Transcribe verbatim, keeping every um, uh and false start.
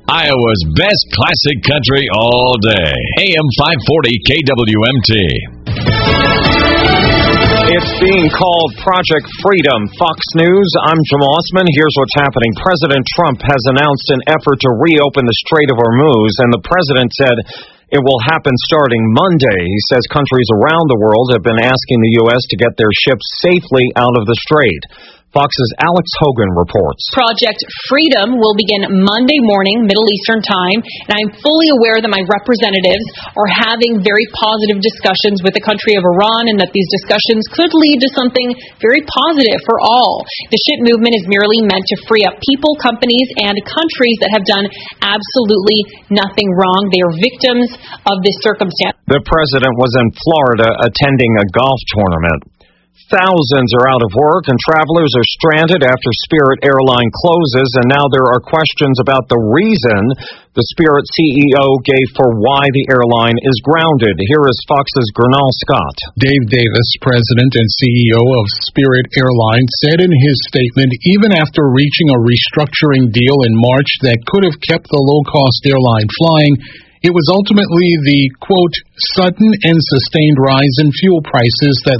Iowa's best classic country all day. A M five forty K W M T. It's being called Project Freedom. Fox News, I'm Jim Osman. Here's what's happening. President Trump has announced an effort to reopen the Strait of Hormuz, and the president said it will happen starting Monday. He says countries around the world have been asking the U S to get their ships safely out of the strait. Fox's Alex Hogan reports. Project Freedom will begin Monday morning, Middle Eastern time, and I'm fully aware that my representatives are having very positive discussions with the country of Iran and that these discussions could lead to something very positive for all. The ship movement is merely meant to free up people, companies, and countries that have done absolutely nothing wrong. They are victims of this circumstance. The president was in Florida attending a golf tournament. Thousands are out of work and travelers are stranded after Spirit Airline closes, and now there are questions about the reason the Spirit C E O gave for why the airline is grounded. Here is Fox's Gernal Scott. Dave Davis, president and C E O of Spirit Airlines, said in his statement, even after reaching a restructuring deal in March that could have kept the low-cost airline flying, it was ultimately the, quote, sudden and sustained rise in fuel prices that